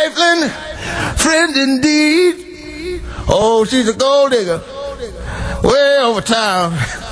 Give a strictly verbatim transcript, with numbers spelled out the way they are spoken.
trifling friend indeed. Oh, she's a gold digger way over town.